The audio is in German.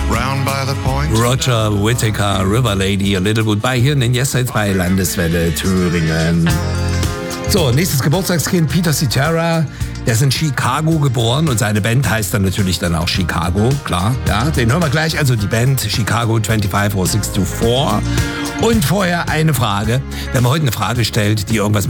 round by the point. Roger Whittaker, River Lady, A Little Goodbye hier in den Yes-Sides bei Landeswelle Thüringen. So, nächstes Geburtstagskind, Peter Cetera. Der ist in Chicago geboren und seine Band heißt dann natürlich dann auch Chicago, klar. Ja, den hören wir gleich. Also die Band Chicago 25064. Und vorher eine Frage. Wenn man heute eine Frage stellt, die irgendwas